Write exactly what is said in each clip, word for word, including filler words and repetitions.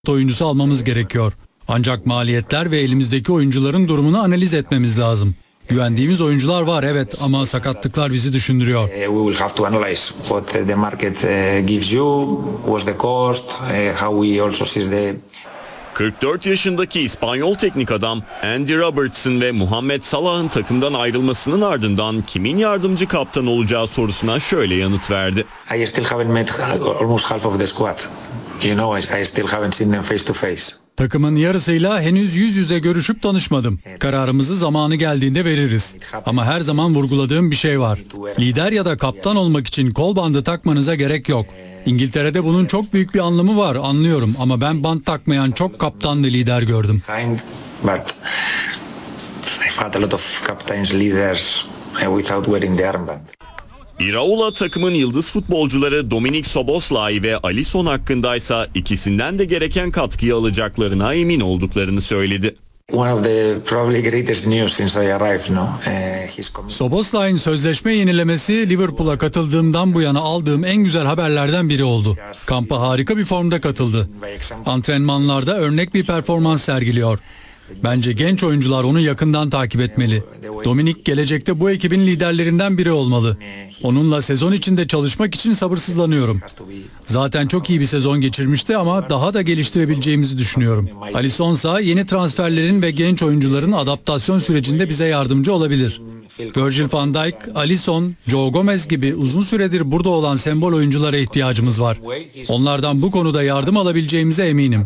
oyuncusu almamız gerekiyor. Ancak maliyetler ve elimizdeki oyuncuların durumunu analiz etmemiz lazım. Güvendiğimiz oyuncular var evet ama sakatlıklar bizi düşündürüyor. We will have to analyze what the market gives you, what's the cost, how we also see the kırk dört yaşındaki İspanyol teknik adam Andy Robertson ve Muhammed Salah'ın takımdan ayrılmasının ardından kimin yardımcı kaptan olacağı sorusuna şöyle yanıt verdi. I still haven't met almost half of the squad. You know, I still haven't seen them face to face. Takımın yarısıyla henüz yüz yüze görüşüp tanışmadım. Kararımızı zamanı geldiğinde veririz. Ama her zaman vurguladığım bir şey var. Lider ya da kaptan olmak için kol bandı takmanıza gerek yok. İngiltere'de bunun çok büyük bir anlamı var, anlıyorum. Ama ben bant takmayan çok kaptan ve lider gördüm. But I've had a lot of captains, leaders without wearing the armband. Iraola takımın yıldız futbolcuları Dominik Szoboszlai ve Alisson hakkındaysa ikisinden de gereken katkıyı alacaklarına emin olduklarını söyledi. One of the probably greatest news since I arrived, no? Szoboszlai'nin sözleşme yenilemesi Liverpool'a katıldığımdan bu yana aldığım en güzel haberlerden biri oldu. Kampa harika bir formda katıldı. Antrenmanlarda örnek bir performans sergiliyor. Bence genç oyuncular onu yakından takip etmeli. Dominik gelecekte bu ekibin liderlerinden biri olmalı. Onunla sezon içinde çalışmak için sabırsızlanıyorum. Zaten çok iyi bir sezon geçirmişti ama daha da geliştirebileceğimizi düşünüyorum. Alisson ise yeni transferlerin ve genç oyuncuların adaptasyon sürecinde bize yardımcı olabilir. Virgil van Dijk, Alisson, Joe Gomez gibi uzun süredir burada olan sembol oyunculara ihtiyacımız var. Onlardan bu konuda yardım alabileceğimize eminim.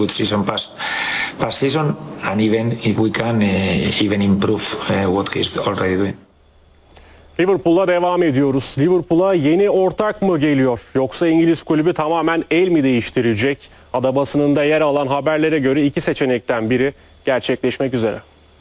Liverpool'la devam ediyoruz. Liverpool'a yeni ortak mı geliyor? Yoksa İngiliz kulübü tamamen el mi değiştirecek? Ada basınında yer alan haberlere göre iki seçenekten biri gerçekleşmek üzere.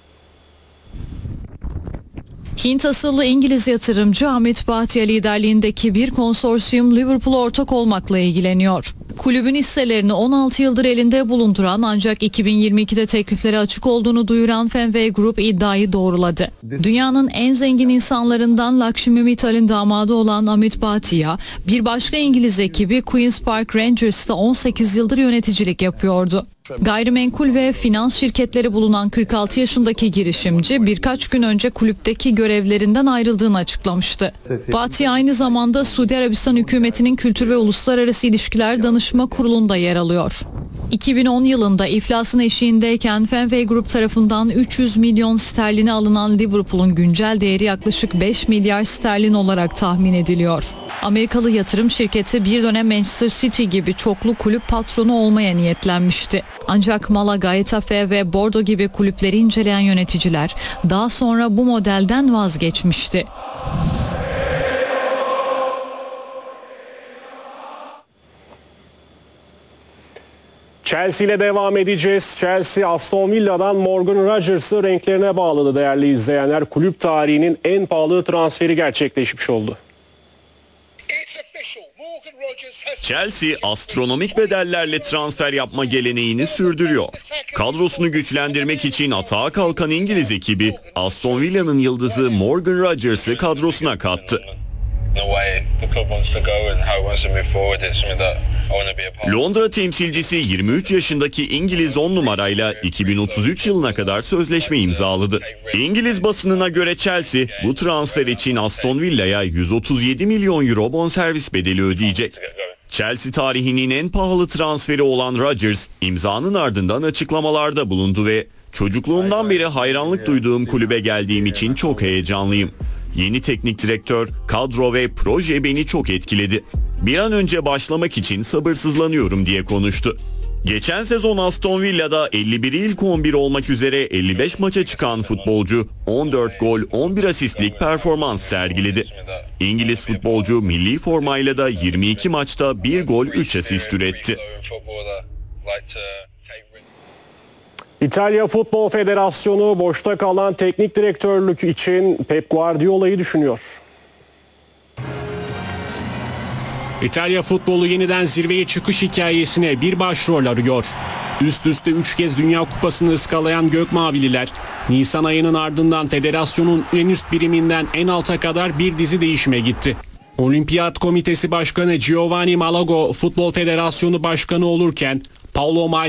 Hint asıllı İngiliz yatırımcı Amit Bhatia liderliğindeki bir konsorsiyum Liverpool'a ortak olmakla ilgileniyor. Kulübün hisselerini on altı yıldır elinde bulunduran ancak iki bin yirmi ikide teklifleri açık olduğunu duyuran Fenway Group iddiayı doğruladı. Dünyanın en zengin insanlarından Lakshmi Mittal'in damadı olan Amit Bhatia, bir başka İngiliz ekibi Queen's Park Rangers'ta on sekiz yıldır yöneticilik yapıyordu. Gayrimenkul ve finans şirketleri bulunan kırk altı yaşındaki girişimci birkaç gün önce kulüpteki görevlerinden ayrıldığını açıklamıştı. Bhatia aynı zamanda Suudi Arabistan hükümetinin Kültür ve Uluslararası İlişkiler Danışma Kurulu'nda yer alıyor. iki bin on yılında iflasın eşiğindeyken Fenway Group tarafından üç yüz milyon sterline alınan Liverpool'un güncel değeri yaklaşık beş milyar sterlin olarak tahmin ediliyor. Amerikalı yatırım şirketi bir dönem Manchester City gibi çoklu kulüp patronu olmaya niyetlenmişti. Ancak Malaga, Getafe ve Bordeaux gibi kulüpleri inceleyen yöneticiler daha sonra bu modelden vazgeçmişti. Chelsea ile devam edeceğiz. Chelsea Aston Villa'dan Morgan Rodgers'ı renklerine bağladı değerli izleyenler. Kulüp tarihinin en pahalı transferi gerçekleşmiş oldu. Chelsea astronomik bedellerle transfer yapma geleneğini sürdürüyor. Kadrosunu güçlendirmek için atağa kalkan İngiliz ekibi Aston Villa'nın yıldızı Morgan Rodgers'ı kadrosuna kattı. Londra temsilcisi yirmi üç yaşındaki İngiliz on numarayla iki bin otuz üç yılına kadar sözleşme imzaladı. İngiliz basınına göre Chelsea bu transfer için Aston Villa'ya yüz otuz yedi milyon euro bonservis bedeli ödeyecek. Chelsea tarihinin en pahalı transferi olan Rodgers imzanın ardından açıklamalarda bulundu ve "Çocukluğumdan beri hayranlık duyduğum kulübe geldiğim için çok heyecanlıyım. Yeni teknik direktör, kadro ve proje beni çok etkiledi. Bir an önce başlamak için sabırsızlanıyorum" diye konuştu. Geçen sezon Aston Villa'da elli bir ilk on bir olmak üzere elli beş maça çıkan futbolcu on dört gol on bir asistlik performans sergiledi. İngiliz futbolcu milli formayla da yirmi iki maçta bir gol üç asist üretti. İtalya Futbol Federasyonu boşta kalan teknik direktörlük için Pep Guardiola'yı düşünüyor. İtalya futbolu yeniden zirveye çıkış hikayesine bir başrol arıyor. Üst üste üç kez Dünya Kupası'nı ıskalayan Gökmavililer, Nisan ayının ardından federasyonun en üst biriminden en alta kadar bir dizi değişime gitti. Olimpiyat Komitesi Başkanı Giovanni Malago Futbol Federasyonu Başkanı olurken Paulo